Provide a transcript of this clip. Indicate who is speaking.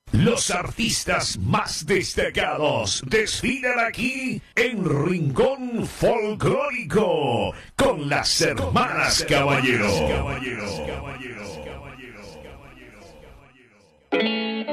Speaker 1: Los artistas más destacados desfilan aquí en Rincón Folclórico con las hermanas Caballero.